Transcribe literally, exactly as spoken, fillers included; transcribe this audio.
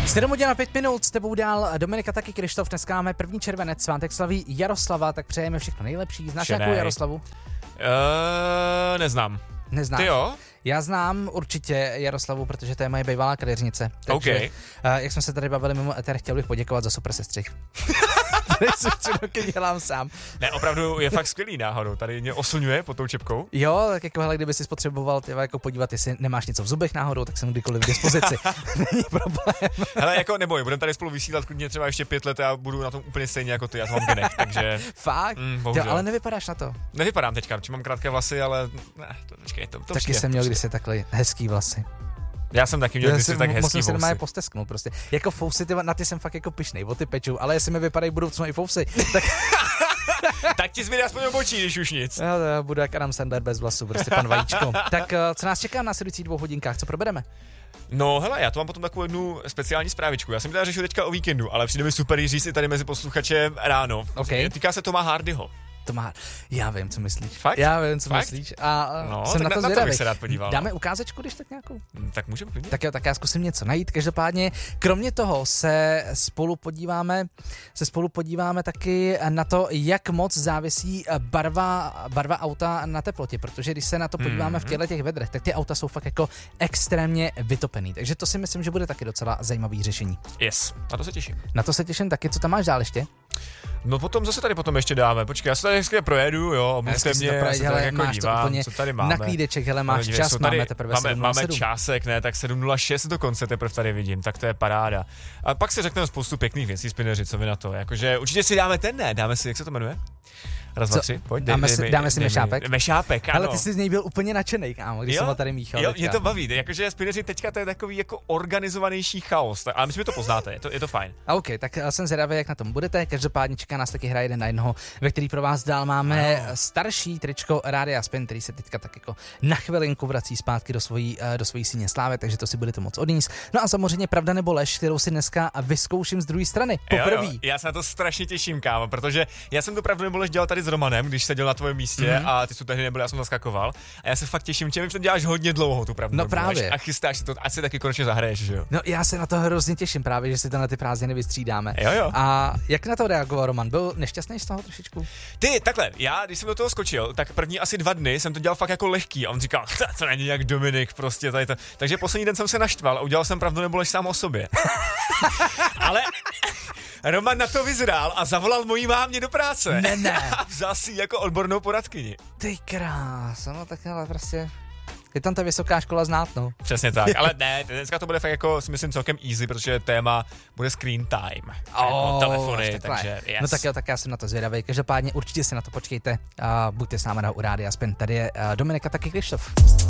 sedm hodin a pět minut, s tebou dál Dominika, taky Krištof. Dneska máme první červenec, svátek slaví Jaroslava, tak přejeme všechno nejlepší. Znáš Šenej. nějakou Jaroslavu? Uh, neznám. Neznáš? Ty jo? Já znám určitě Jaroslavu, protože to je moje bývalá kadeřnice. Takže, okay. uh, jak jsme se tady bavili mimo eter, chtěl bych poděkovat za super sestřih. Tady si tři roky dělám sám. Ne, opravdu je fakt skvělý náhodou. Tady mě oslňuje pod tou čepkou. Jo, tak jako hele, kdyby si potřeboval tyva, jako podívat, jestli nemáš něco v zubech náhodou, tak jsem kdykoliv k dispozici. Není problém. Hele, jako neboj, budeme tady spolu vysílat klidně třeba ještě pět let a budu na tom úplně stejně jako ty, já to mám genech, takže... Fakt? Mm, Ty, ale nevypadáš na to. Nevypadám teďka, protože mám krátké vlasy, ale ne, to, počkej, to, to Taky přijde, jsem měl to kdysi takhle hezký vlasy. Já jsem taky měl kdysi tak hezký musím se doma je vlasy. postesknout prostě. Jako fousy, ty, na ty jsem fakt jako pyšnej, o ty peču, ale jestli mi vypadají budoucnu i fousy, tak... Tak ti zbyde aspoň obočí, když už nic. Já to budu jak Adam Sandler bez vlasů, prostě pan Vajíčko. Tak co nás čeká v následujících dvou hodinkách, co probereme? No hele, já tu mám potom takovou jednu speciální zprávičku. Já jsem teda řešil teďka o víkendu, ale přijde mi super říct si tady mezi posluchačem ráno. Okay. Týká se Toma Hardyho. To má, já vím, co myslíš. Fakt? Já vím, co Fakt? myslíš. A no, jsem na to na, zvědavý. na to bych se rád podíval. Dáme ukázečku, když tak nějakou? Tak můžeme klidně. Tak jo, tak já zkusím něco najít. Každopádně, kromě toho se spolu podíváme, se spolu podíváme taky na to, jak moc závisí barva, barva auta na teplotě, protože když se na to podíváme mm-hmm. v těchto těch vedrech, tak ty auta jsou fakt jako extrémně vytopený. Takže to si myslím, že bude taky docela zajímavý řešení. Yes, na to se těším. Na to se těším taky. Co tam máš dál ještě? No potom zase tady potom ještě dáme. Počkej, já se tady hezky projedu, jo, omluvte mě, já se tady jako máš dívám, to úplně co tady máme. Na klídeček, hele, máš no, čas, tady, máme teprve máme, sedm nula máme sedm. čásek, ne, tak sedm nula šest dokonce teprve tady vidím, tak to je paráda. A pak si řekneme spoustu pěkných věcí, spineři, co vy na to, jakože určitě si dáme ten, ne, dáme si, jak se to jmenuje? Raz, dva, tři, pojď. Dáme, dej, si, dej, dáme si dej, mešápek. Dej, mešápek, ano. Ale ty jsi z něj byl úplně nadšenej, kámo, když jo? jsem ho tady míchal. Jo, teďka. mě to baví, jakože spineři teďka to je takový jako organizovanější chaos, tak, ale myslím, že to poznáte, je to, je to fajn. A OK, tak jsem zvědavý, jak na tom budete. Každopádně čeká nás taky hra jeden na jednoho, ve který pro vás dál máme no. starší tričko Rádia Spin, který se teďka tak jako na chvilinku vrací zpátky do svojí, do svojí síně slávy, takže to si budete moc odníst. No a samozřejmě pravda nebo lež, kterou si dneska vyzkouším z druhé strany. Poprvé. Já se na to strašně těším, kámo, protože já jsem to pravdu nebo lež dělal tady s Romanem, když seděl na tvém místě mm-hmm. a ty jsi tehdy nebyl, já jsem zaskakoval. A já se fakt těším, že mi to děláš hodně dlouho, tu pravdu. No právě. A chystáš se to, asi taky konečně zahraješ, že jo? No já se na to hrozně těším právě, že si to na ty prázdniny vystřídáme. Jo, jo. A jak na to reagoval Roman? Byl nešťastný z toho trošičku? Ty, takhle, já, když jsem do toho skočil, tak první asi dva dny jsem to dělal fakt jako lehký a on říkal, to není jak Dominik, prostě tady to. Takže poslední den jsem se naštval a udělal jsem pravdu nebo lež sám o sobě. Ale Roman na to vyzrál a zavolal mojí mámě do práce. Ne, ne. A vzal si jako odbornou poradkyni. Ty krás, no tak ale prostě... Je tam ta vysoká škola znát, no. Přesně tak, ale ne, dneska to bude fakt jako, si myslím, celkem easy, protože téma bude screen time. Oh, jako telefony, takže yes. No tak jo, tak já jsem na to zvědavý. Každopádně určitě si na to počkejte a buďte s námi na u Rádia Spin. Tady je Dominika, taky Krištof.